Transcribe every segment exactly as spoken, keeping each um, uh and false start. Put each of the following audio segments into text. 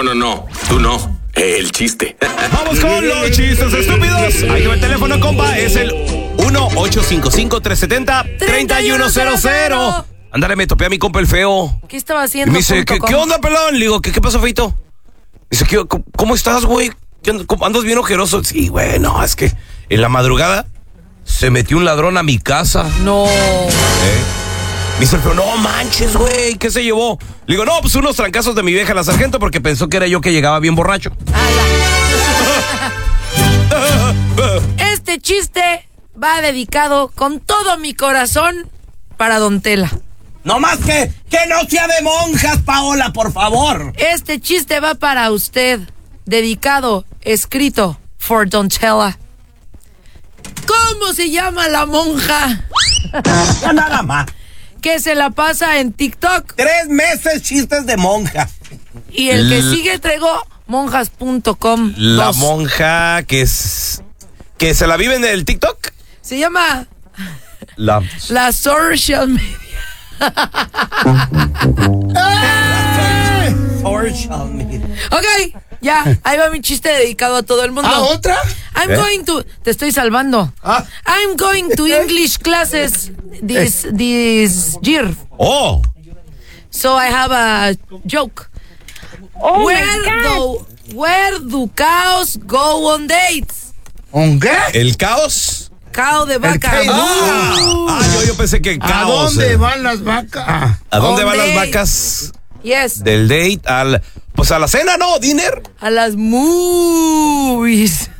no, no. Tú no. El chiste. Vamos con los chistes estúpidos. Ahí va el teléfono, compa. Es el uno ocho cinco cinco, tres siete cero, tres uno cero cero. Ándale, me topé a mi compa el feo. ¿Qué estaba haciendo? Y me dice, ¿qué, ¿qué onda, pelón? Le digo, ¿qué, qué pasó, feito? Dice, ¿qué, cómo, ¿cómo estás, güey? ¿Andas bien ojeroso? Sí, güey, no, es que en la madrugada se metió un ladrón a mi casa. No. ¿Eh? Me dice el feo, no manches, güey, ¿qué se llevó? Le digo, no, pues unos trancazos de mi vieja la sargento porque pensó que era yo que llegaba bien borracho. Este chiste va dedicado con todo mi corazón para Don Tela. No más que, que no sea de monjas, Paola, por favor. Este chiste va para usted, dedicado, escrito, for Don Tela. ¿Cómo se llama la monja? Ya nada más. Que se la pasa en TikTok. Tres meses chistes de monja. Y el que L- sigue entregó monjas punto com. La Dos. monja que es... que se la vive en el TikTok. Se llama La... la social media. Social media. Ok, ya, ahí va mi chiste dedicado a todo el mundo. ¿Ah, otra? I'm ¿Eh? going to... Te estoy salvando. Ah. I'm going to English classes this, this year. ¡Oh! So I have a joke. Oh where my God. do Where do cows go on dates? ¿Un qué? ¿El caos? Cow de vaca. El Ah, ah, yo, yo pensé que ¿A caos. dónde eh. van las vacas? Ah. ¿A dónde On van las date. vacas? Yes. Del date al... pues a la cena, ¿no? ¿Dinner? A las movies.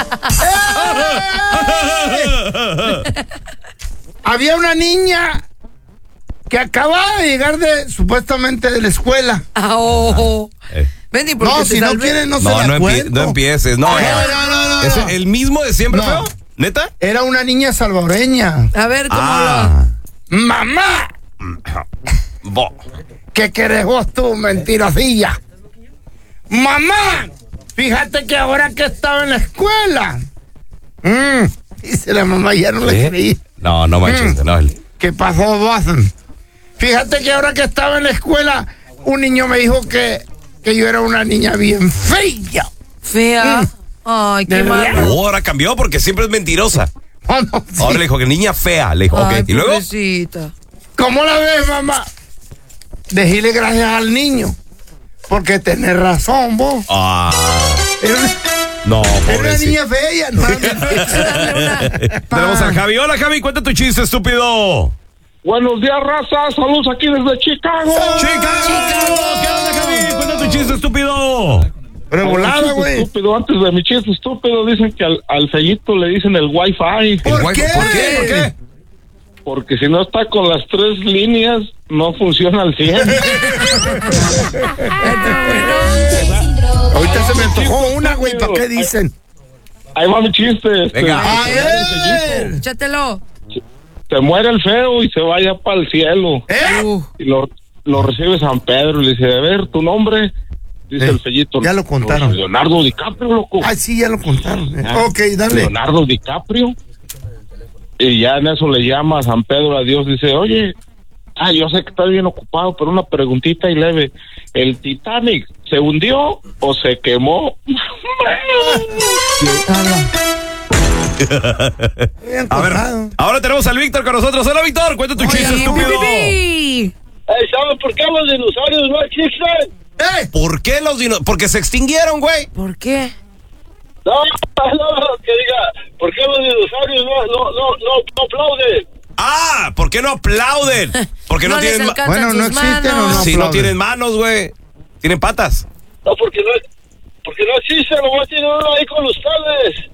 Había una niña que acababa de llegar de supuestamente de la escuela. Ah, oh. Eh. Benny, porque No, te si no salvé. quieren, no, se No, la no, empie- cuento. no empieces. No, No, no, no, no, ¿Es no. el mismo de siempre, No. feo? ¿Neta? Era una niña salvadoreña. A ver, ¿cómo Ah. ¡Mamá! Bo. ¿Qué querés vos tú, mentirosilla? ¡Mamá! Fíjate que ahora que estaba en la escuela. Mm, dice la mamá, ya no le ¿Eh? creí. No, no manches. Mm. No, el- ¿Qué pasó, Boston? Fíjate que ahora que estaba en la escuela, un niño me dijo que, que yo era una niña bien fea. Fea. Ay, qué De mal. verdad. Oh, ahora cambió porque siempre es mentirosa. Oh, no, sí. Ahora le dijo que niña fea. Le dijo, ok. Ay, ¿Y luego? pobrecita. ¿Cómo la ves, mamá? Decirle gracias al niño. Porque tenés razón, vos. Ah. Era una, No, era una pobrecito. niña fea. No, Tenemos al Javi. Hola, Javi. Cuenta tu chiste, estúpido. Buenos días, raza. Saludos aquí desde Chicago. ¡Chicago! ¿Qué onda, Javi? Cuenta tu chiste, estúpido. Revolada, Mi chiste güey. estúpido, antes de mi chiste estúpido, dicen que al, al fellito le dicen el wifi. ¿Por El guay- qué? ¿Por qué? ¿Por qué? Porque si no está con las tres líneas, no funciona al cien. Ahorita se me antojó una, güey. ¿Para qué dicen? Ahí va mi chiste. este, Venga. A el ver. fellito. Échatelo. Se muere el feo y se vaya para el cielo. ¿Eh? Uh, Y lo, lo recibe San Pedro y le dice, a ver, tu nombre. Dice Eh, el fellito. ya lo contaron. Leonardo DiCaprio, loco. Ay, sí, ya lo contaron. eh. Ah, Ok, dale. Leonardo DiCaprio. Y ya en eso le llama a San Pedro a Dios, dice, oye, ah, yo sé que estás bien ocupado, pero una preguntita y leve. ¿El Titanic se hundió o se quemó? Bien A ver, contado. ahora tenemos al Víctor con nosotros. Hola, Víctor. Cuenta tu chiste, pi, estúpido. pi, pi. ¿Saben por qué los dinosaurios no existen? ¡Eh! ¿Por qué los dinosaurios? Porque se extinguieron, güey. ¿Por qué? No, no, que diga, ¿por qué los dinosaurios no, no, no, no, no aplauden? Ah, ¿por qué no aplauden? Porque no, No les tienen ma- alcanzan Bueno, no sus existen o manos. no. si no aplauden. tienen manos, güey. Tienen patas. No, porque no, porque no existen, nomás tienen uno ahí con ustedes.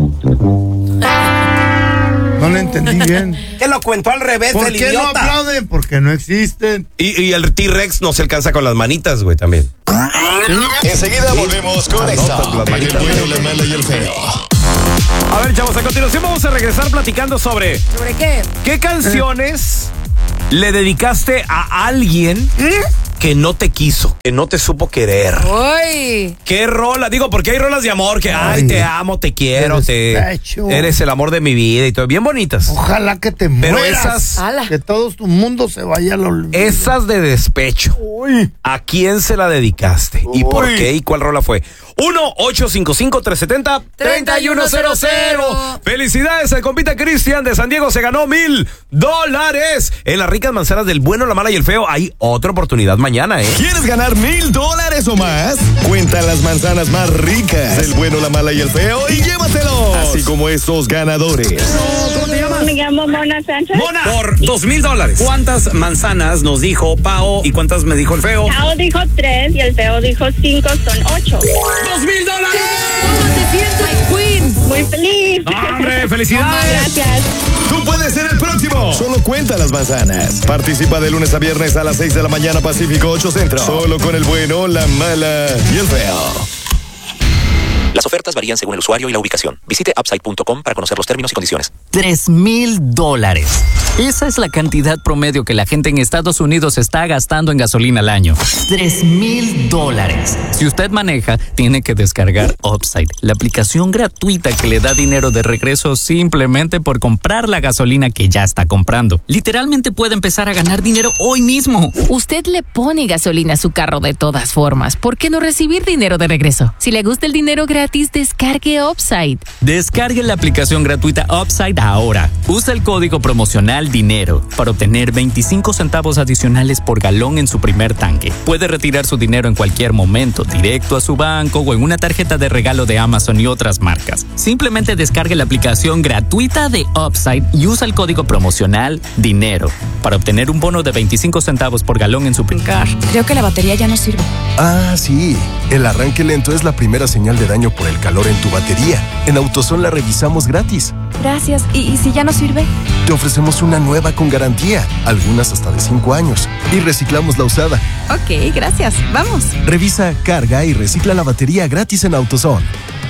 No le entendí bien. Que lo cuentó al revés ¿Por el qué no idiota. aplauden? Porque no existen. Y, y el T-Rex no se alcanza con las manitas, güey, también. Enseguida volvemos con esta. las El manitas. bueno, la mala y el feo. A ver, chavos, a continuación vamos a regresar platicando sobre ¿Sobre qué? qué canciones le dedicaste a alguien que no te quiso, que no te supo querer. Uy. ¿Qué rola? Digo, porque hay rolas de amor que, ay, ay te amo, te quiero, te eres el amor de mi vida y todo, bien bonitas. Ojalá que te mueras. Pero esas, Ala. que todo tu mundo se vaya al olvido. esas de despecho. Uy. ¿A quién se la dedicaste? ¿Y Uy. por qué? ¿Y cuál rola fue? uno ocho cinco cinco, tres siete cero, tres uno cero cero. Felicidades al compita Cristian de San Diego, se ganó mil dólares en las ricas manzanas del bueno, la mala y el feo. Hay otra oportunidad mañana, ¿eh? ¿Quieres ganar mil dólares o más? Cuenta las manzanas más ricas del bueno, la mala y el feo y llévatelos. Así como estos ganadores. ¿Cómo te llamas? Me llamo Mona Sánchez. Mona, por dos mil dólares. ¿Cuántas manzanas nos dijo Pao y cuántas me dijo el feo? Pao dijo tres y el feo dijo cinco, son ocho. ¡Dos mil dólares! ¿Cómo te sientes, Queen? Muy feliz. ¡Hombre, felicidades! Gracias. Tú puedes ser el próximo. Solo cuenta las manzanas. Participa de lunes a viernes a las seis de la mañana Pacífico, ocho Centro. Solo con el bueno, la mala y el feo. Las ofertas varían según el usuario y la ubicación. Visite upside punto com para conocer los términos y condiciones. Tres mil dólares. Esa es la cantidad promedio que la gente en Estados Unidos está gastando en gasolina al año. Tres mil dólares. Si usted maneja, tiene que descargar Upside, la aplicación gratuita que le da dinero de regreso simplemente por comprar la gasolina que ya está comprando. Literalmente puede empezar a ganar dinero hoy mismo. Usted le pone gasolina a su carro de todas formas. ¿Por qué no recibir dinero de regreso? Si le gusta el dinero gratis, descargue Upside. Descargue la aplicación gratuita Upside ahora. Usa el código promocional DINERO para obtener veinticinco centavos adicionales por galón en su primer tanque. Puede retirar su dinero en cualquier momento, directo a su banco o en una tarjeta de regalo de Amazon y otras marcas. Simplemente descargue la aplicación gratuita de Upside y usa el código promocional DINERO para obtener un bono de veinticinco centavos por galón en su primer carro. Creo que la batería ya no sirve. Ah, sí. El arranque lento es la primera señal de daño por el calor en tu batería. En AutoZone la revisamos gratis. Gracias. ¿Y, y si ya no sirve? Te ofrecemos una nueva con garantía, algunas hasta de cinco años, y reciclamos la usada. Ok, gracias. Vamos. Revisa, carga y recicla la batería gratis en AutoZone.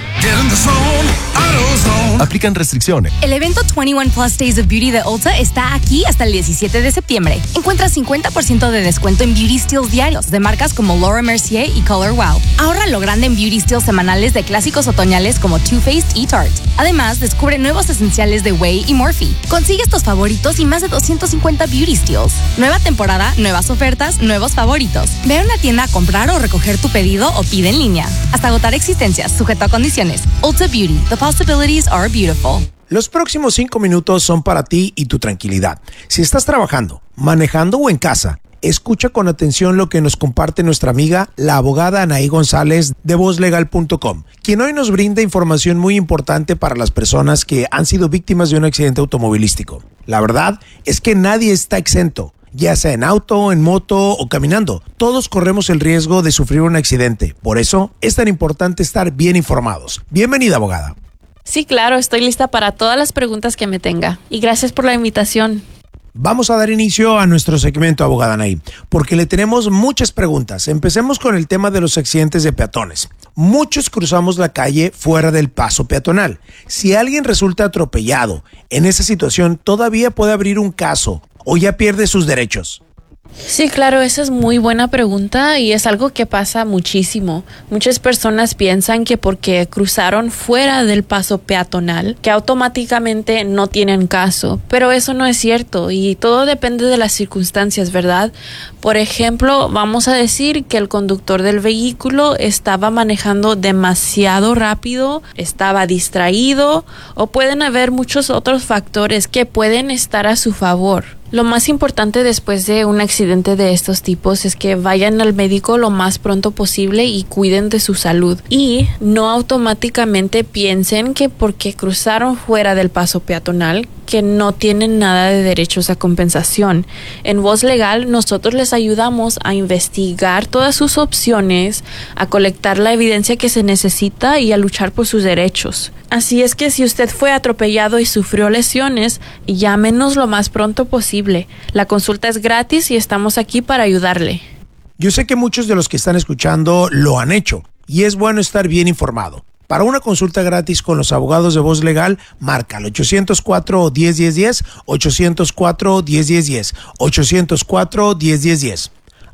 Aplican restricciones. El evento veintiuno Plus Days of Beauty de Ulta está aquí hasta el diecisiete de septiembre. Encuentra cincuenta por ciento de descuento en Beauty Steals diarios de marcas como Laura Mercier y Color Wow. Ahorra lo grande en Beauty Steals semanales de clásicos otoñales como Too Faced y Tarte. Además, descubre nuevos esenciales de Way y Morphe. Consigue estos favoritos y más de doscientos cincuenta Beauty Steals. Nueva temporada, nuevas ofertas, nuevos favoritos. Ve a una tienda a comprar o recoger tu pedido o pide en línea. Hasta agotar existencias, sujeto a condiciones. Ulta Beauty, the possibilities are beautiful. Los próximos cinco minutos son para ti y tu tranquilidad. Si estás trabajando, manejando o en casa, escucha con atención lo que nos comparte nuestra amiga, la abogada Anaí González de voz legal punto com, quien hoy nos brinda información muy importante para las personas que han sido víctimas de un accidente automovilístico. La verdad es que nadie está exento. Ya sea en auto, en moto o caminando, todos corremos el riesgo de sufrir un accidente. Por eso es tan importante estar bien informados. Bienvenida, abogada. Sí, claro, estoy lista para todas las preguntas que me tenga. Y gracias por la invitación. Vamos a dar inicio a nuestro segmento, abogada Anaí, porque le tenemos muchas preguntas. Empecemos con el tema de los accidentes de peatones. Muchos cruzamos la calle fuera del paso peatonal. Si alguien resulta atropellado en esa situación, ¿todavía puede abrir un caso o ya pierde sus derechos? Sí, claro, esa es muy buena pregunta y es algo que pasa muchísimo. Muchas personas piensan que porque cruzaron fuera del paso peatonal, que automáticamente no tienen caso, pero eso no es cierto y todo depende de las circunstancias, ¿verdad? Por ejemplo, vamos a decir que el conductor del vehículo estaba manejando demasiado rápido, estaba distraído o pueden haber muchos otros factores que pueden estar a su favor. Lo más importante después de un accidente de estos tipos es que vayan al médico lo más pronto posible y cuiden de su salud. Y no automáticamente piensen que porque cruzaron fuera del paso peatonal que no tienen nada de derechos a compensación. En Voz Legal nosotros les ayudamos a investigar todas sus opciones, a colectar la evidencia que se necesita y a luchar por sus derechos. Así es que si usted fue atropellado y sufrió lesiones, llámenos lo más pronto posible. La consulta es gratis y estamos aquí para ayudarle. Yo sé que muchos de los que están escuchando lo han hecho y es bueno estar bien informado. Para una consulta gratis con los abogados de Voz Legal, marca al ochocientos cuatro, diez, diez, diez, ochocientos cuatro, diez, diez, diez, ochocientos cuatro, diez, diez, diez.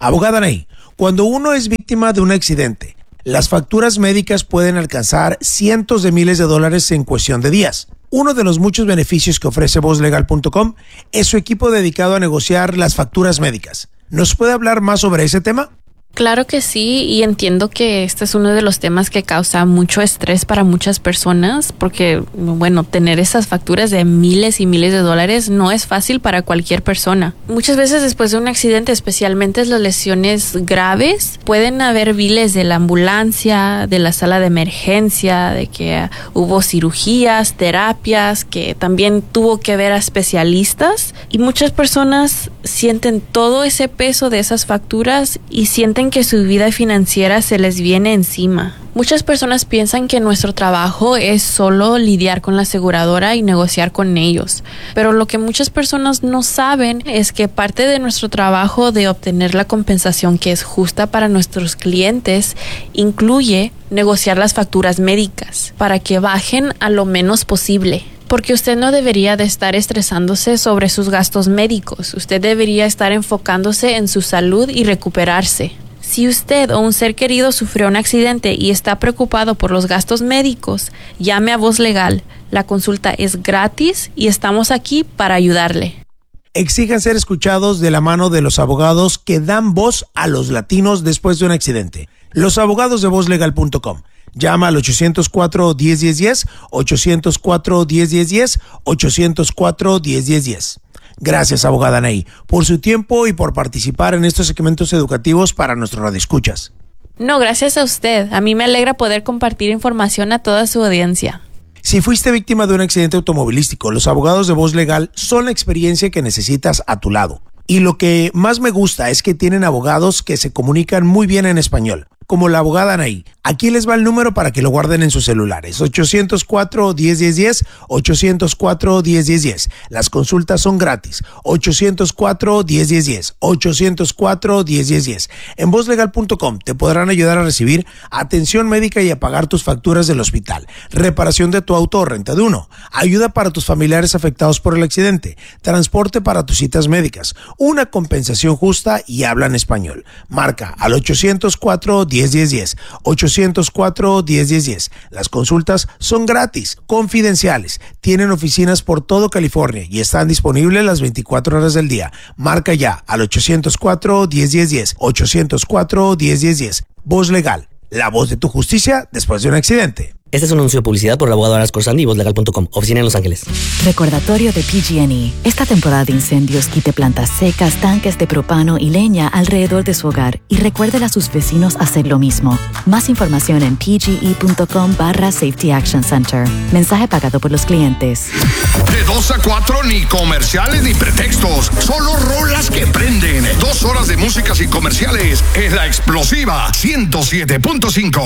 Abogada Anaí, cuando uno es víctima de un accidente, las facturas médicas pueden alcanzar cientos de miles de dólares en cuestión de días. Uno de los muchos beneficios que ofrece voz legal punto com es su equipo dedicado a negociar las facturas médicas. ¿Nos puede hablar más sobre ese tema? Claro que sí, y entiendo que este es uno de los temas que causa mucho estrés para muchas personas, porque, bueno, tener esas facturas de miles y miles de dólares no es fácil para cualquier persona. Muchas veces después de un accidente, especialmente las lesiones graves, pueden haber biles de la ambulancia, de la sala de emergencia, de que hubo cirugías, terapias, que también tuvo que ver a especialistas, y muchas personas sienten todo ese peso de esas facturas y sienten que su vida financiera se les viene encima. Muchas personas piensan que nuestro trabajo es solo lidiar con la aseguradora y negociar con ellos, pero lo que muchas personas no saben es que parte de nuestro trabajo de obtener la compensación que es justa para nuestros clientes incluye negociar las facturas médicas para que bajen a lo menos posible. Porque usted no debería de estar estresándose sobre sus gastos médicos. Usted debería estar enfocándose en su salud y recuperarse. Si usted o un ser querido sufrió un accidente y está preocupado por los gastos médicos, llame a Voz Legal. La consulta es gratis y estamos aquí para ayudarle. Exijan ser escuchados de la mano de los abogados que dan voz a los latinos después de un accidente. Los abogados de voz legal punto com. Llama al ochocientos cuatro, diez, diez, diez, ochocientos cuatro, diez, diez, diez, ochocientos cuatro, diez, diez, diez. Gracias, abogada Anaí, por su tiempo y por participar en estos segmentos educativos para nuestros radioescuchas. No, gracias a usted. A mí me alegra poder compartir información a toda su audiencia. Si fuiste víctima de un accidente automovilístico, los abogados de Voz Legal son la experiencia que necesitas a tu lado. Y lo que más me gusta es que tienen abogados que se comunican muy bien en español, como la abogada Anaí. Aquí les va el número para que lo guarden en sus celulares. ochocientos cuatro, diez, diez, diez, ochocientos cuatro, diez, diez, diez. Las consultas son gratis. ochocientos cuatro, diez, diez, diez, ochocientos cuatro, diez, diez, diez. En voz legal punto com te podrán ayudar a recibir atención médica y a pagar tus facturas del hospital, reparación de tu auto o renta de uno, ayuda para tus familiares afectados por el accidente, transporte para tus citas médicas, una compensación justa y hablan español. Marca al ochocientos cuatro, diez, diez, diez, ochocientos cuatro, diez, diez, diez. Las consultas son gratis, confidenciales, tienen oficinas por todo California y están disponibles las veinticuatro horas del día. Marca ya al ochocientos cuatro, diez, diez, diez, ochocientos cuatro, diez, diez, diez. Voz Legal, la voz de tu justicia después de un accidente. Este es un anuncio de publicidad por el abogado Aras Corsandi y voz legal punto com, oficina en Los Ángeles. Recordatorio de P G and E. Esta temporada de incendios quite plantas secas, tanques de propano y leña alrededor de su hogar y recuérdele a sus vecinos hacer lo mismo. Más información en pge.com barra Safety Action Center. Mensaje pagado por los clientes. De dos a cuatro ni comerciales ni pretextos, solo rolas que prenden. Dos horas de música sin comerciales en la explosiva ciento siete punto cinco.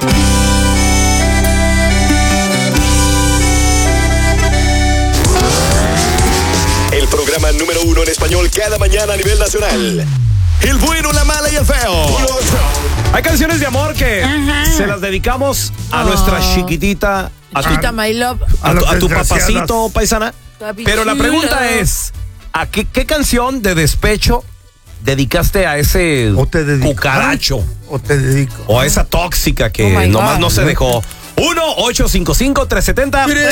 El programa número uno en español cada mañana a nivel nacional. El bueno, la mala y el feo. Hay canciones de amor que Ajá. se las dedicamos a oh. nuestra chiquitita, a tu, Chiquita, my love. a tu, a tu papacito, paisana. Pero la pregunta es, ¿a qué, qué canción de despecho dedicaste a ese o te cucaracho? O te dedico. O a esa tóxica que oh nomás God. no se dejó. uno ocho cinco cinco, tres siete cero